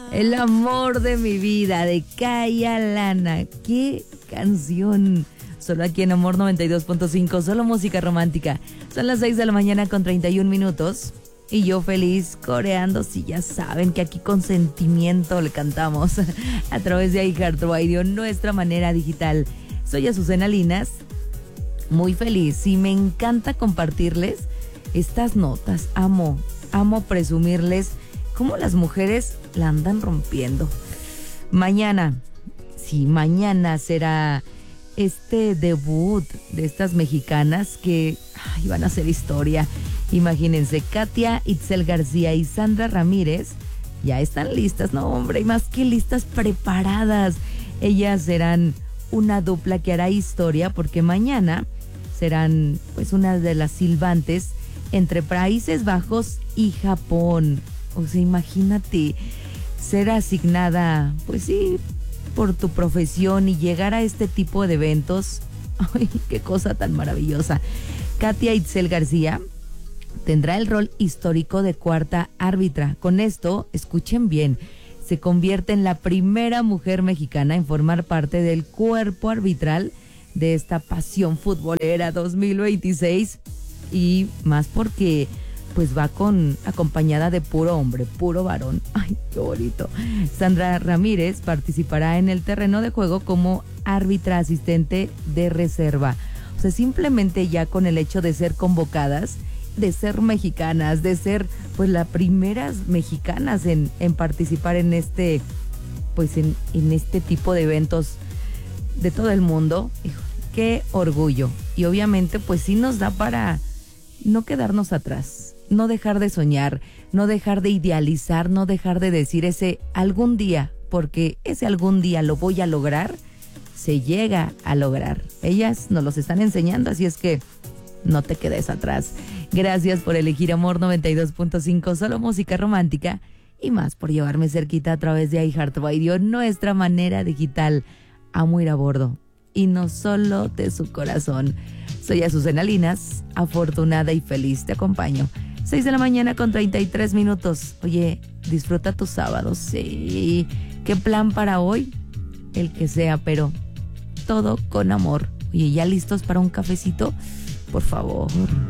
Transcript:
El amor de mi vida, de Kaya Lana. ¡Qué canción! Solo aquí en Amor 92.5, solo música romántica. Son las 6 de la mañana con 31 minutos. Y yo feliz coreando, si ya saben que aquí con sentimiento le cantamos a través de iHeartRadio, nuestra manera digital. Soy Azucena Linas, muy feliz y me encanta compartirles estas notas. Amo presumirles cómo las mujeres la andan rompiendo. Mañana será este debut de estas mexicanas que van a hacer historia. Imagínense, Katia Itzel García y Sandra Ramírez ya están listas, no hombre, y más que listas, preparadas. Ellas serán una dupla que hará historia porque mañana serán pues una de las silbantes entre Países Bajos y Japón. O sea, imagínate ser asignada, pues sí, por tu profesión y llegar a este tipo de eventos. Ay, qué cosa tan maravillosa. Katia Itzel García tendrá el rol histórico de cuarta árbitra. Con esto, escuchen bien, se convierte en la primera mujer mexicana en formar parte del cuerpo arbitral de esta Pasión Futbolera 2026 y más porque pues va acompañada de puro hombre, puro varón. Ay, qué bonito. Sandra Ramírez participará en el terreno de juego como árbitra asistente de reserva. O sea, simplemente ya con el hecho de ser convocadas, de ser mexicanas, de ser pues las primeras mexicanas en participar en este, pues en este tipo de eventos de todo el mundo. Hijo, qué orgullo. Y obviamente pues sí nos da para no quedarnos atrás, no dejar de soñar, no dejar de idealizar, no dejar de decir ese algún día, porque ese algún día lo voy a lograr, se llega a lograr. Ellas nos los están enseñando, así es que no te quedes atrás. Gracias por elegir Amor 92.5, solo música romántica, y más por llevarme cerquita a través de iHeartRadio, nuestra manera digital. Amo ir a bordo, y no solo de su corazón. Soy Azucena Linas, afortunada y feliz, te acompaño. 6 de la mañana con 33 minutos. Oye, disfruta tus sábados, sí. ¿Qué plan para hoy? El que sea, pero todo con amor. Oye, ¿ya listos para un cafecito? Por favor.